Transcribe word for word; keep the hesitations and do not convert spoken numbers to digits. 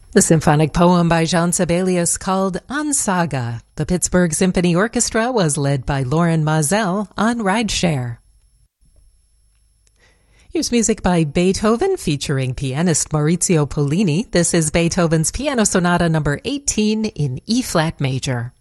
The symphonic poem by Jean Sibelius called Ansaga. The Pittsburgh Symphony Orchestra was led by Lauren Mazel on Rideshare. Here's music by Beethoven featuring pianist Maurizio Pollini. This is Beethoven's Piano Sonata number eighteen in E-flat major.